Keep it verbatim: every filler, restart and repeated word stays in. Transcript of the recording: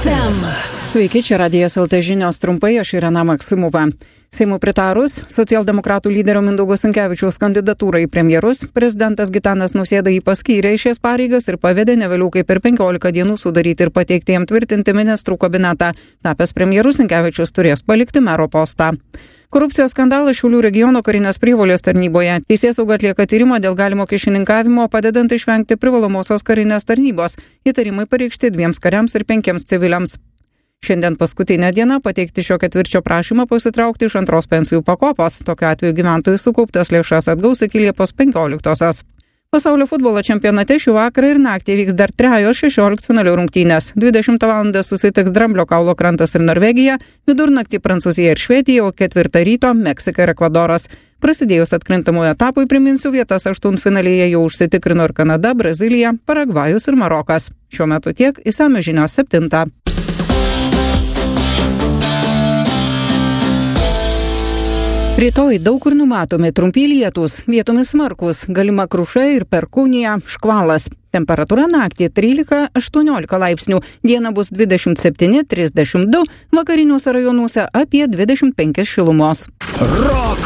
ef em. Sveiki, čia Radijas el tė žinios trumpai, aš Irena Maksimova. Seimui pritarus, socialdemokratų lyderio Mindaugo Sinkevičiaus kandidatūrą į premjerus, prezidentas Gitanas Nausėda jį paskyrė į šias pareigas ir pavedė ne vėliau kaip per penkiolika dienų sudaryti ir pateikti jam tvirtinti ministrų kabinetą. Tapęs premjeru, Sinkevičius turės palikti mero postą. Korupcijos skandalas Šiaulių regiono karinės prievolės tarnyboje. Teisėsauga atlieka tyrimą dėl galimo kyšininkavimo, padedant išvengti privalomosios karinės tarnybos. Įtarimai pareikšti dviems kariams ir penkiems civiliams. Šiandien paskutinė diena pateikti šio ketvirčio prašymą pasitraukti iš antros pensijų pakopos. Tokiu atveju gyventojų sukauptas lėšas atgaus iki Liepos penkioliktosios. Pasaulio futbolo čempionate šį vakarą ir naktį vyks dar trejos šešioliktfinalio rungtynės. dvidešimtą valandą susitiks Dramblio kaulo krantas ir Norvegija, vidurnaktį Prancūzija ir Švedija, o ketvirtą ryto Meksika ir Ekvadoras. Prasidėjus atkrintamųjų etapui, priminsiu, vietas aštuntfinalyje jau užsitikrino ir Kanada, Brazilija, Paragvajus ir Marokas. Šiuo metu tiek, išsamios žinios septintą. Rytoj daug kur numatomi trumpi lietūs, vietomis smarkūs, galima kruša ir perkūnija, škvalas. Temperatūra naktį trylika aštuoniolika laipsnių, diena bus dvidešimt septyni trisdešimt du, vakariniuose rajonuose apie dvidešimt penki šilumos. Rock